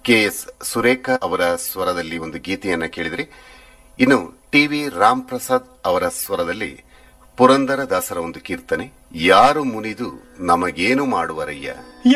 KS Surekha ಅವರ ಸ್ವರದಲ್ಲಿ ಒಂದು ಗೀತೆಯನ್ನ ಕೇಳಿದ್ರಿ. ಇನ್ನು TV ರಾಮ್ ಪ್ರಸಾದ್ ಅವರ ಸ್ವರದಲ್ಲಿ ಪುರಂದರ ದಾಸರ ಒಂದು ಕೀರ್ತನೆ, ಯಾರು ಮುನಿದು ನಮಗೇನು ಮಾಡುವರಯ್ಯ.